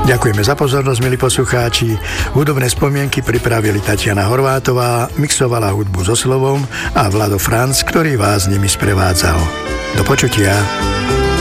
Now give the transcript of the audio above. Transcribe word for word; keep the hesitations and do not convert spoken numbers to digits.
Ďakujeme za pozornosť, milí poslucháči. Hudobné spomienky pripravili Tatiana Horvátová, mixovala hudbu so slovom a Vlado Franc, ktorý vás nimi sprevádzal. Do počutia.